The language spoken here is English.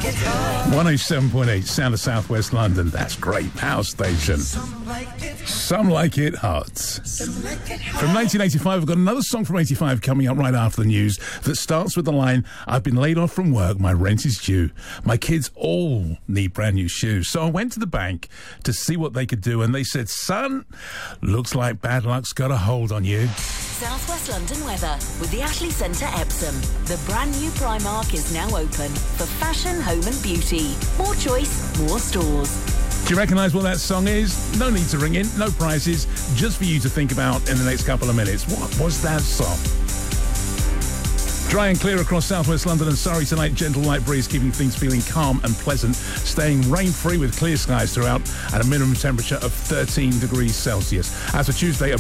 107.8 Sound of Southwest London. That's great power station. Some like it hot. From 1985, we've got another song from 85 coming up right after the news that starts with the line, I've been laid off from work, my rent is due. My kids all need brand new shoes. So I went to the bank to see what they could do, and they said, son, looks like bad luck's got a hold on you. Southwest London weather with the Ashley Centre Epsom. The brand new Primark is now open for fashion, home and beauty. More choice, more stores. Do you recognise what that song is? No need to ring in, no prizes, just for you to think about in the next couple of minutes. What was that song? Dry and clear across southwest London and Surrey tonight. Gentle light breeze keeping things feeling calm and pleasant. Staying rain-free with clear skies throughout and a minimum temperature of 13 degrees Celsius. As for Tuesday,